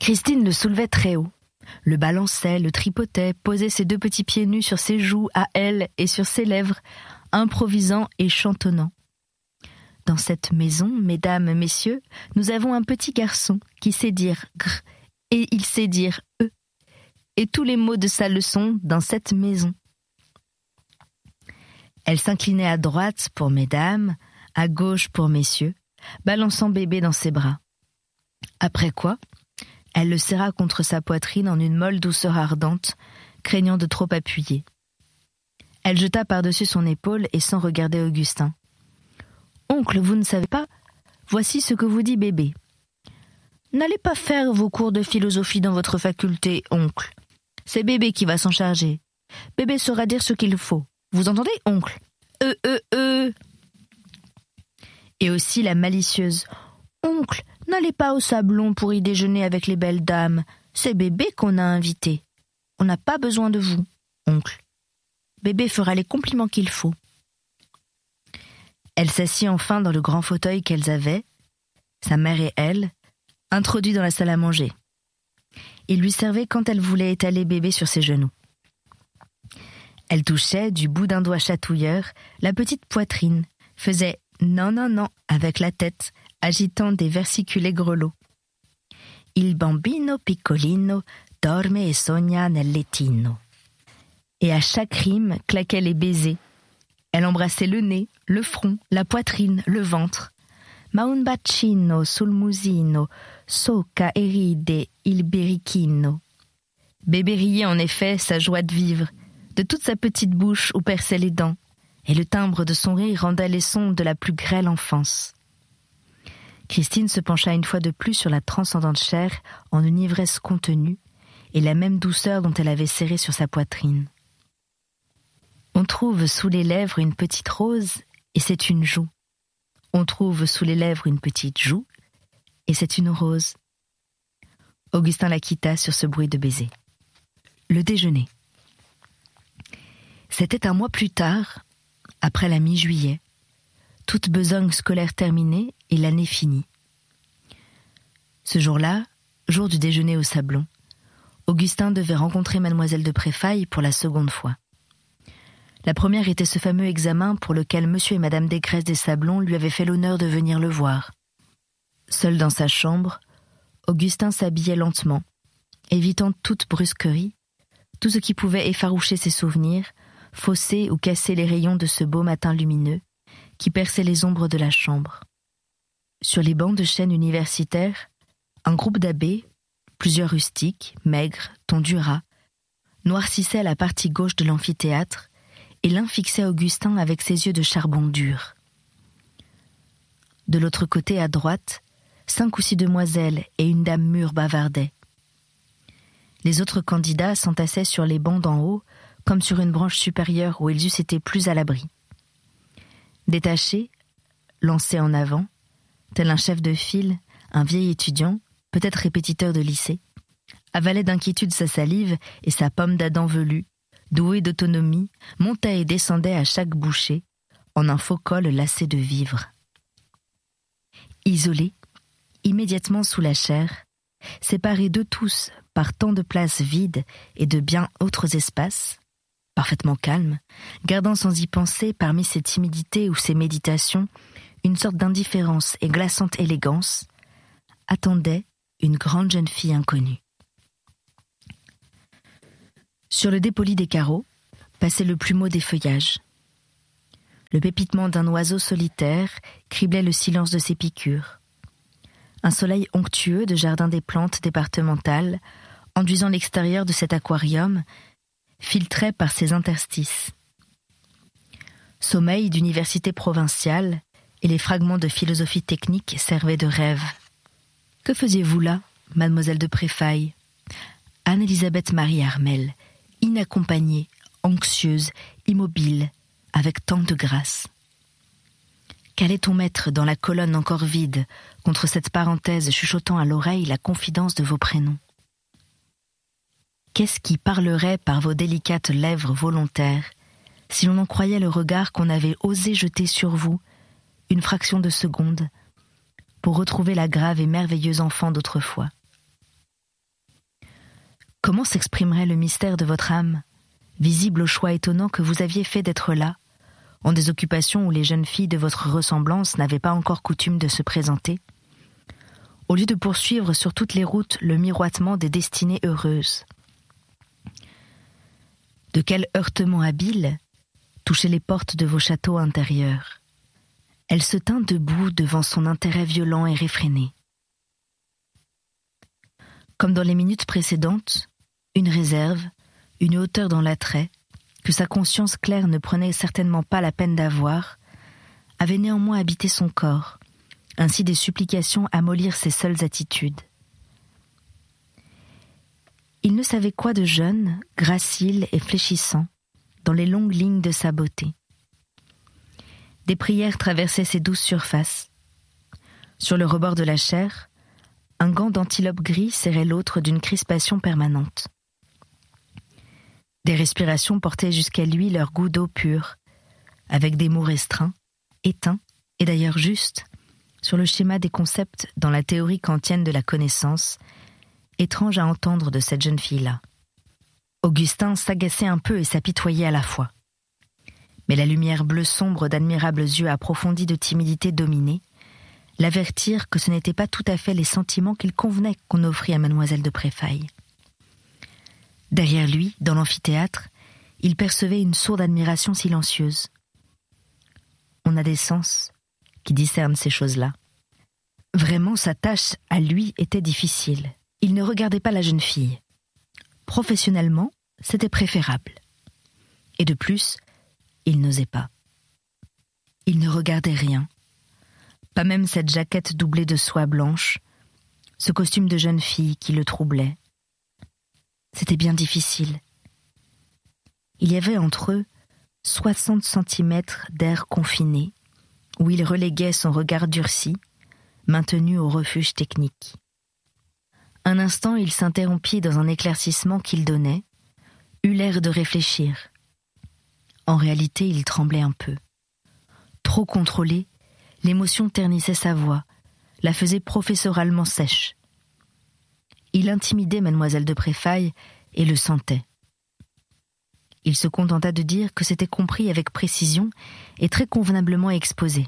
Christine le soulevait très haut, le balançait, le tripotait, posait ses 2 petits pieds nus sur ses joues à elle et sur ses lèvres, improvisant et chantonnant. Dans cette maison, mesdames, messieurs, nous avons un petit garçon qui sait dire gr et il sait dire e, et tous les mots de sa leçon dans cette maison. Elle s'inclinait à droite pour mesdames, à gauche pour messieurs, balançant bébé dans ses bras. Après quoi, elle le serra contre sa poitrine en une molle douceur ardente, craignant de trop appuyer. Elle jeta par-dessus son épaule et sans regarder Augustin. « Oncle, vous ne savez pas? Voici ce que vous dit bébé. N'allez pas faire vos cours de philosophie dans votre faculté, oncle. C'est bébé qui va s'en charger. Bébé saura dire ce qu'il faut. Vous entendez, oncle? Et aussi la malicieuse. Oncle, n'allez pas au Sablon pour y déjeuner avec les belles dames. C'est bébé qu'on a invité. On n'a pas besoin de vous, oncle. Bébé fera les compliments qu'il faut. Elle s'assit enfin dans le grand fauteuil qu'elles avaient, sa mère et elle, introduits dans la salle à manger. Il lui servait quand elle voulait étaler bébé sur ses genoux. Elle touchait, du bout d'un doigt chatouilleur, la petite poitrine, faisait « non, non, non » avec la tête, agitant des versiculés grelots. « Il bambino piccolino dorme e sogna nel lettino » Et à chaque rime claquaient les baisers. Elle embrassait le nez, le front, la poitrine, le ventre. « Ma un bacino sul musino, socca e ride il birichino » Bébé riait en effet sa joie de vivre, de toute sa petite bouche où perçaient les dents, et le timbre de son rire rendait les sons de la plus grêle enfance. Christine se pencha une fois de plus sur la transcendante chair en une ivresse contenue et la même douceur dont elle avait serré sur sa poitrine. On trouve sous les lèvres une petite rose et c'est une joue. On trouve sous les lèvres une petite joue et c'est une rose. Augustin la quitta sur ce bruit de baiser. Le déjeuner. C'était un mois plus tard, après la mi-juillet, toute besogne scolaire terminée et l'année finie. Ce jour-là, jour du déjeuner au Sablon, Augustin devait rencontrer mademoiselle de Préfaille pour la seconde fois. La première était ce fameux examen pour lequel monsieur et madame Desgresses des Sablons lui avaient fait l'honneur de venir le voir. Seul dans sa chambre, Augustin s'habillait lentement, évitant toute brusquerie, tout ce qui pouvait effaroucher ses souvenirs, fausser ou casser les rayons de ce beau matin lumineux qui perçait les ombres de la chambre. Sur les bancs de chêne universitaire, un groupe d'abbés, plusieurs rustiques, maigres, tondus ras, noircissait la partie gauche de l'amphithéâtre et l'un fixait Augustin avec ses yeux de charbon dur. De l'autre côté, à droite, 5 ou 6 demoiselles et une dame mûre bavardaient. Les autres candidats s'entassaient sur les bancs d'en haut, comme sur une branche supérieure où ils eussent été plus à l'abri. Détaché, lancé en avant, tel un chef de file, un vieil étudiant, peut-être répétiteur de lycée, avalait d'inquiétude sa salive et sa pomme d'Adam velue, doué d'autonomie, montait et descendait à chaque bouchée, en un faux col lassé de vivre. Isolé, immédiatement sous la chaire, séparé d'eux tous par tant de places vides et de bien autres espaces, parfaitement calme, gardant sans y penser parmi ses timidités ou ses méditations une sorte d'indifférence et glaçante élégance, attendait une grande jeune fille inconnue. Sur le dépoli des carreaux passait le plumeau des feuillages. Le pépitement d'un oiseau solitaire criblait le silence de ses piqûres. Un soleil onctueux de jardin des plantes départementales, enduisant l'extérieur de cet aquarium, filtrait par ses interstices. Sommeil d'université provinciale et les fragments de philosophie technique servaient de rêve. Que faisiez-vous là, mademoiselle de Préfaille? Anne-Élisabeth Marie Armel, inaccompagnée, anxieuse, immobile, avec tant de grâce. Qu'allait-on mettre dans la colonne encore vide, contre cette parenthèse chuchotant à l'oreille la confidence de vos prénoms? Qu'est-ce qui parlerait par vos délicates lèvres volontaires, si l'on en croyait le regard qu'on avait osé jeter sur vous, une fraction de seconde, pour retrouver la grave et merveilleuse enfant d'autrefois? Comment s'exprimerait le mystère de votre âme, visible au choix étonnant que vous aviez fait d'être là, en des occupations où les jeunes filles de votre ressemblance n'avaient pas encore coutume de se présenter, au lieu de poursuivre sur toutes les routes le miroitement des destinées heureuses? De quel heurtement habile touchaient les portes de vos châteaux intérieurs? Elle se tint debout devant son intérêt violent et réfréné. Comme dans les minutes précédentes, une réserve, une hauteur dans l'attrait, que sa conscience claire ne prenait certainement pas la peine d'avoir, avait néanmoins habité son corps, ainsi des supplications à mollir ses seules attitudes. Il ne savait quoi de jeune, gracile et fléchissant, dans les longues lignes de sa beauté. Des prières traversaient ses douces surfaces. Sur le rebord de la chair, un gant d'antilope gris serrait l'autre d'une crispation permanente. Des respirations portaient jusqu'à lui leur goût d'eau pure, avec des mots restreints, éteints, et d'ailleurs justes, sur le schéma des concepts dans la théorie kantienne de la connaissance, étrange à entendre de cette jeune fille-là. Augustin s'agaçait un peu et s'apitoyait à la fois. Mais la lumière bleue sombre d'admirables yeux approfondis de timidité dominée l'avertirent que ce n'étaient pas tout à fait les sentiments qu'il convenait qu'on offrit à mademoiselle de Préfailles. Derrière lui, dans l'amphithéâtre, il percevait une sourde admiration silencieuse. On a des sens qui discernent ces choses-là. Vraiment, sa tâche à lui était difficile. Il ne regardait pas la jeune fille. Professionnellement, c'était préférable. Et de plus, il n'osait pas. Il ne regardait rien. Pas même cette jaquette doublée de soie blanche, ce costume de jeune fille qui le troublait. C'était bien difficile. Il y avait entre eux 60 centimètres d'air confiné, où il reléguait son regard durci, maintenu au refuge technique. Un instant, il s'interrompit dans un éclaircissement qu'il donnait, eut l'air de réfléchir. En réalité, il tremblait un peu. Trop contrôlé, l'émotion ternissait sa voix, la faisait professoralement sèche. Il intimidait mademoiselle de Préfailles et le sentait. Il se contenta de dire que c'était compris avec précision et très convenablement exposé.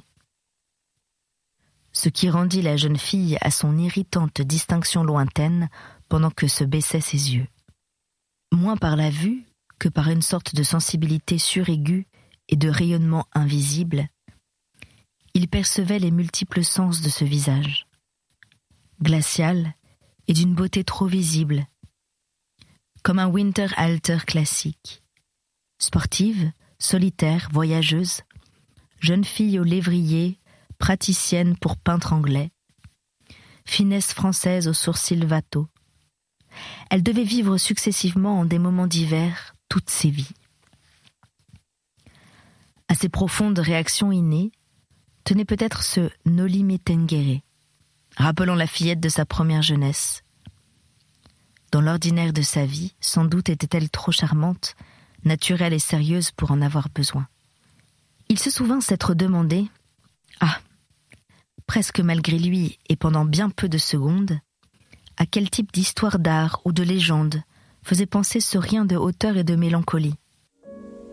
Ce qui rendit la jeune fille à son irritante distinction lointaine pendant que se baissaient ses yeux. Moins par la vue que par une sorte de sensibilité suraiguë et de rayonnement invisible, il percevait les multiples sens de ce visage. Glacial et d'une beauté trop visible, comme un Winterhalter classique. Sportive, solitaire, voyageuse, jeune fille au lévrier, praticienne pour peintre anglais, finesse française aux sourcils watteaux. Elle devait vivre successivement en des moments divers toutes ses vies. À ces profondes réactions innées, tenait peut-être ce Noli me tangere, rappelant la fillette de sa première jeunesse. Dans l'ordinaire de sa vie, sans doute était-elle trop charmante, naturelle et sérieuse pour en avoir besoin. Il se souvint s'être demandé, presque malgré lui et pendant bien peu de secondes, à quel type d'histoire d'art ou de légende faisait penser ce rien de hauteur et de mélancolie.